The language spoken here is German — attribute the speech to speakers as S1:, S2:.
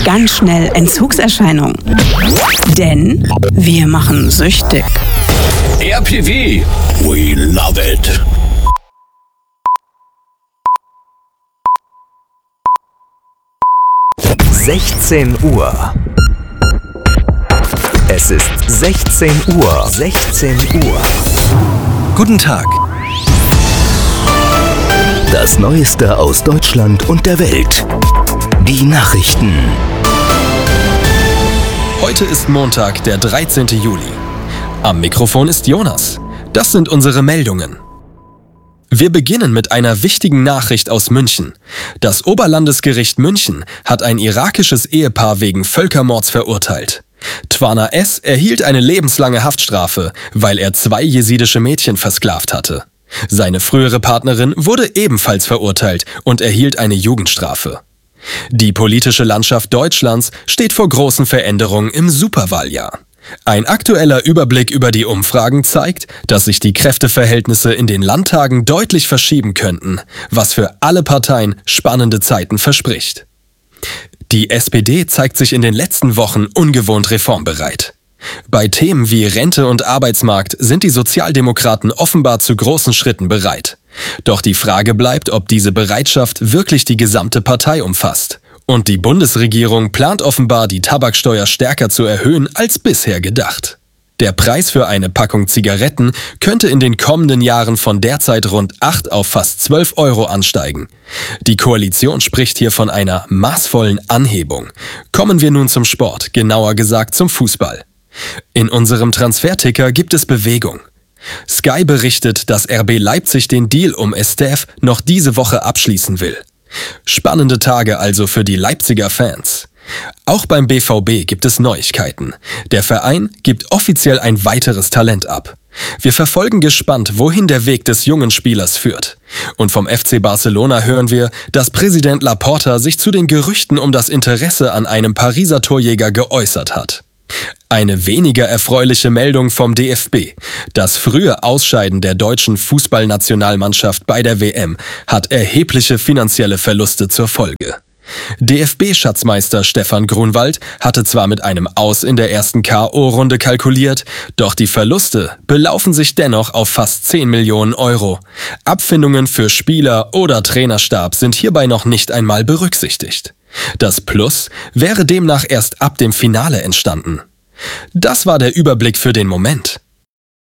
S1: ganz schnell Entzugserscheinungen. Denn wir machen süchtig.
S2: RPW, we love it.
S3: Uhr. Es ist 16 Uhr. 16 Uhr. Guten Tag. Das Neueste aus Deutschland und der Welt. Die Nachrichten.
S4: Heute ist Montag, der 13. Juli. Am Mikrofon ist Jonas. Das sind unsere Meldungen. Wir beginnen mit einer wichtigen Nachricht aus München. Das Oberlandesgericht München hat ein irakisches Ehepaar wegen Völkermords verurteilt. Twana S. erhielt eine lebenslange Haftstrafe, weil er 2 jesidische Mädchen versklavt hatte. Seine frühere Partnerin wurde ebenfalls verurteilt und erhielt eine Jugendstrafe. Die politische Landschaft Deutschlands steht vor großen Veränderungen im Superwahljahr. Ein aktueller Überblick über die Umfragen zeigt, dass sich die Kräfteverhältnisse in den Landtagen deutlich verschieben könnten, was für alle Parteien spannende Zeiten verspricht. Die SPD zeigt sich in den letzten Wochen ungewohnt reformbereit. Bei Themen wie Rente und Arbeitsmarkt sind die Sozialdemokraten offenbar zu großen Schritten bereit. Doch die Frage bleibt, ob diese Bereitschaft wirklich die gesamte Partei umfasst. Und die Bundesregierung plant offenbar, die Tabaksteuer stärker zu erhöhen als bisher gedacht. Der Preis für eine Packung Zigaretten könnte in den kommenden Jahren von derzeit rund 8 auf fast 12 Euro ansteigen. Die Koalition spricht hier von einer maßvollen Anhebung. Kommen wir nun zum Sport, genauer gesagt zum Fußball. In unserem Transferticker gibt es Bewegung. Sky berichtet, dass RB Leipzig den Deal um Estève noch diese Woche abschließen will. Spannende Tage also für die Leipziger Fans. Auch beim BVB gibt es Neuigkeiten. Der Verein gibt offiziell ein weiteres Talent ab. Wir verfolgen gespannt, wohin der Weg des jungen Spielers führt. Und vom FC Barcelona hören wir, dass Präsident Laporta sich zu den Gerüchten um das Interesse an einem Pariser Torjäger geäußert hat. Eine weniger erfreuliche Meldung vom DFB. Das frühe Ausscheiden der deutschen Fußballnationalmannschaft bei der WM hat erhebliche finanzielle Verluste zur Folge. DFB-Schatzmeister Stefan Grunwald hatte zwar mit einem Aus in der ersten K.O.-Runde kalkuliert, doch die Verluste belaufen sich dennoch auf fast 10 Millionen Euro. Abfindungen für Spieler oder Trainerstab sind hierbei noch nicht einmal berücksichtigt. Das Plus wäre demnach erst ab dem Finale entstanden. Das war der Überblick für den Moment.